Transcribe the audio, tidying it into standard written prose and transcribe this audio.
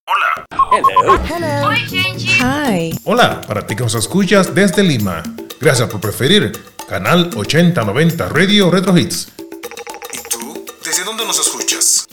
Hola. Hello. Oi, gente! Hi. Hola, para ti que nos escuchas desde Lima. Gracias por preferir Canal 8090 Radio Retro Hits. ¿Y tú? ¿Desde dónde nos escuchas?